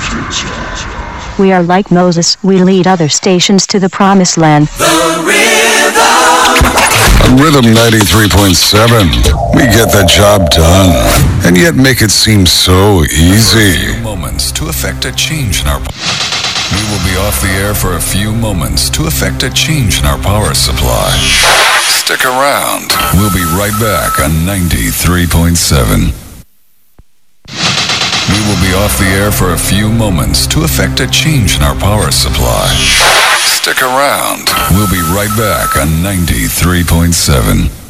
We are like Moses, we lead other stations to the promised land. The Rhythm. Rhythm 93.7. We get the job done, and yet make it seem so easy. Moments to effect a change in our... We will be off the air for a few moments to effect a change in our power supply. Stick around. We'll be right back on 93.7. We will be off the air for a few moments to effect a change in our power supply. Stick around. We'll be right back on 93.7.